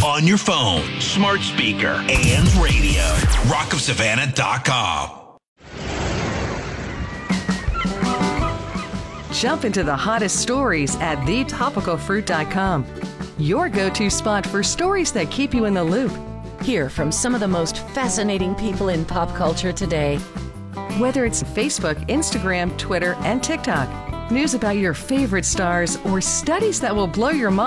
On your phone, smart speaker, and radio. rockofsavannah.com. Jump into the hottest stories at thetopicalfruit.com. Your go-to spot for stories that keep you in the loop. Hear from some of the most fascinating people in pop culture today. Whether it's Facebook, Instagram, Twitter, and TikTok, news about your favorite stars, or studies that will blow your mind.